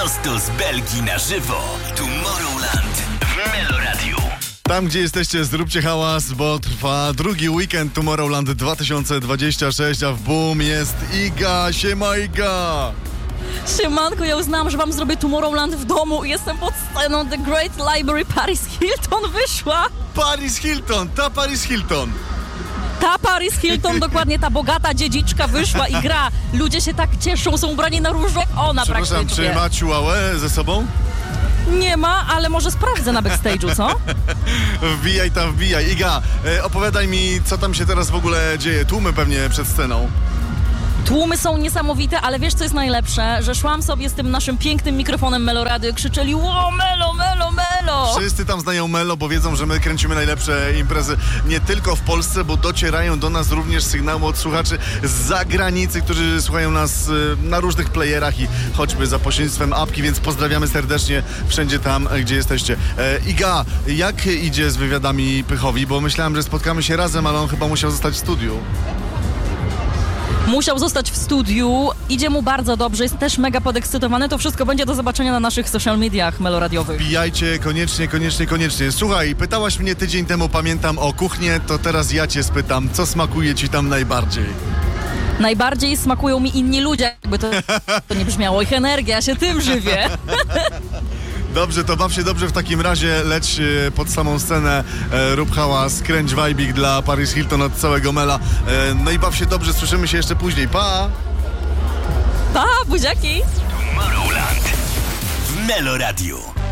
Prosto z Belgii na żywo. Tomorrowland w Meloradiu. Tam, gdzie jesteście, zróbcie hałas, bo trwa drugi weekend Tomorrowland 2026, a w boom jest Iga. Siema, Iga! Siemanko, ja uznałam, że wam zrobię Tomorrowland w domu i jestem pod sceną The Great Library. Paris Hilton wyszła. Paris Hilton, ta Paris Hilton. Ta Paris Hilton, dokładnie ta bogata dziedziczka wyszła i gra. Ludzie się tak cieszą, są ubrani na różo. Ona Przepraszam, praktycznie. czy ma Chihuahua ze sobą? Nie ma, ale może sprawdzę na backstage'u, co? Wbijaj tam, wbijaj. Iga, opowiadaj mi, co tam się teraz w ogóle dzieje. Tłumy pewnie przed sceną. Tłumy są niesamowite, ale wiesz, co jest najlepsze? Że szłam sobie z tym naszym pięknym mikrofonem Melorady i krzyczeli: "Ło, Melo, Melo, Melo!" Wszyscy tam znają Melo, bo wiedzą, że my kręcimy najlepsze imprezy nie tylko w Polsce, bo docierają do nas również sygnały od słuchaczy z zagranicy, którzy słuchają nas na różnych playerach i choćby za pośrednictwem apki, więc pozdrawiamy serdecznie wszędzie tam, gdzie jesteście. Iga, jak idzie z wywiadami Pychowi? Bo myślałem, że spotkamy się razem, ale on chyba musiał zostać w studiu. Musiał zostać w studiu, idzie mu bardzo dobrze, jest też mega podekscytowany. To wszystko będzie do zobaczenia na naszych social mediach meloradiowych. Wbijajcie koniecznie. Słuchaj, pytałaś mnie tydzień temu, pamiętam, o kuchnię, to teraz ja cię spytam, co smakuje ci tam najbardziej? Najbardziej smakują mi inni ludzie, jakby to nie brzmiało. Ich energia, się tym żywię. Dobrze, to baw się dobrze w takim razie, leć pod samą scenę, rób hałas, kręć wajbik dla Paris Hilton od całego Mela. No i baw się dobrze, słyszymy się jeszcze później. Pa! Pa, buziaki! Tomorrowland w Meloradiu.